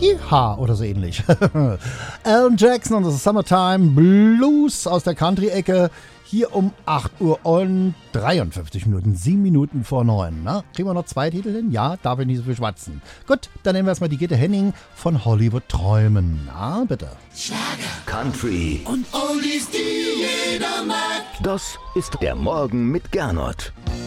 Yeehaw oder so ähnlich. Alan Jackson und das Summertime Blues aus der Country-Ecke. Hier um 8 Uhr und 53 Minuten, 7 Minuten vor 9. Na, kriegen wir noch 2 Titel hin? Ja, darf ich nicht so viel schwatzen. Gut, dann nehmen wir erstmal die Gitte Henning von Hollywood Träumen. Na, bitte. Schlager, Country und Oldies, die jeder mag. Das ist der Morgen mit Gernot.